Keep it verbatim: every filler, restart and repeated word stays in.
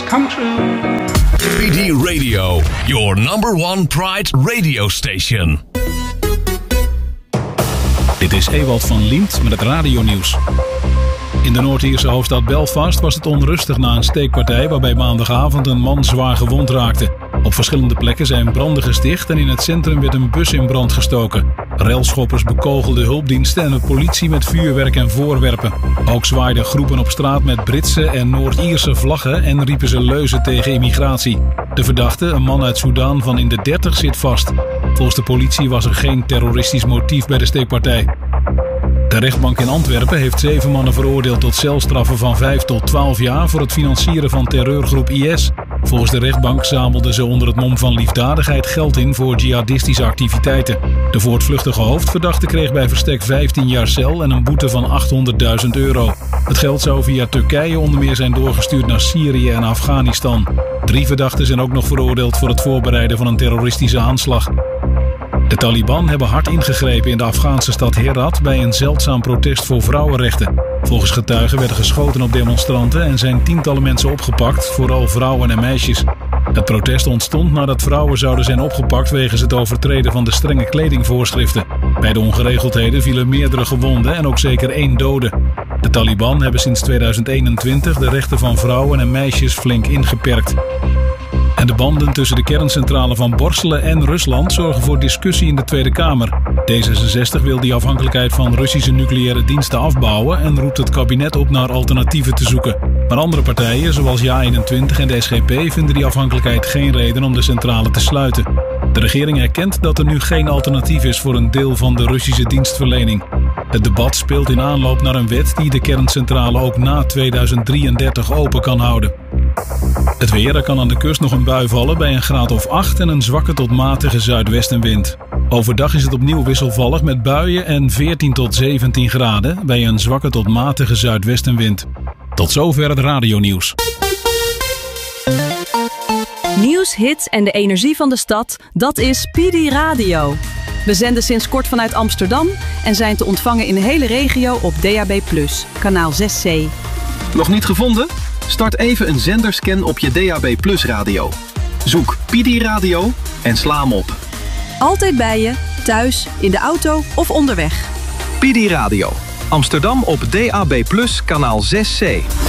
come true. P D Radio, your number one Pride radio station. Dit is Ewald van Liemt met het radionieuws. In de Noord-Ierse hoofdstad Belfast was het onrustig na een steekpartij waarbij maandagavond een man zwaar gewond raakte. Op verschillende plekken zijn branden gesticht en in het centrum werd een bus in brand gestoken. Relschoppers bekogelden hulpdiensten en de politie met vuurwerk en voorwerpen. Ook zwaaiden groepen op straat met Britse en Noord-Ierse vlaggen en riepen ze leuzen tegen immigratie. De verdachte, een man uit Soedan van in de dertig, zit vast. Volgens de politie was er geen terroristisch motief bij de steekpartij. De rechtbank in Antwerpen heeft zeven mannen veroordeeld tot celstraffen van vijf tot twaalf jaar voor het financieren van terreurgroep I S. Volgens de rechtbank zamelden ze onder het mom van liefdadigheid geld in voor jihadistische activiteiten. De voortvluchtige hoofdverdachte kreeg bij verstek vijftien jaar cel en een boete van achthonderdduizend euro. Het geld zou via Turkije onder meer zijn doorgestuurd naar Syrië en Afghanistan. Drie verdachten zijn ook nog veroordeeld voor het voorbereiden van een terroristische aanslag. De Taliban hebben hard ingegrepen in de Afghaanse stad Herat bij een zeldzaam protest voor vrouwenrechten. Volgens getuigen werden geschoten op demonstranten en zijn tientallen mensen opgepakt, vooral vrouwen en meisjes. Het protest ontstond nadat vrouwen zouden zijn opgepakt wegens het overtreden van de strenge kledingvoorschriften. Bij de ongeregeldheden vielen meerdere gewonden en ook zeker één dode. De Taliban hebben sinds tweeduizend eenentwintig de rechten van vrouwen en meisjes flink ingeperkt. En de banden tussen de kerncentrale van Borselen en Rusland zorgen voor discussie in de Tweede Kamer. D zesenzestig wil die afhankelijkheid van Russische nucleaire diensten afbouwen en roept het kabinet op naar alternatieven te zoeken. Maar andere partijen, zoals Ja eenentwintig en de S G P, vinden die afhankelijkheid geen reden om de centrale te sluiten. De regering erkent dat er nu geen alternatief is voor een deel van de Russische dienstverlening. Het debat speelt in aanloop naar een wet die de kerncentrale ook na tweeduizend drieëndertig open kan houden. Het weer, er kan aan de kust nog een bui vallen bij een graad of acht en een zwakke tot matige zuidwestenwind. Overdag is het opnieuw wisselvallig met buien en veertien tot zeventien graden bij een zwakke tot matige zuidwestenwind. Tot zover het radionieuws. Nieuws, hits en de energie van de stad, dat is P D Radio. We zenden sinds kort vanuit Amsterdam en zijn te ontvangen in de hele regio op D A B plus, kanaal zes C. Nog niet gevonden? Start even een zenderscan op je D A B plus radio. Zoek P D Radio en sla hem op. Altijd bij je, thuis, in de auto of onderweg. P D Radio. Amsterdam op D A B plus, kanaal zes C.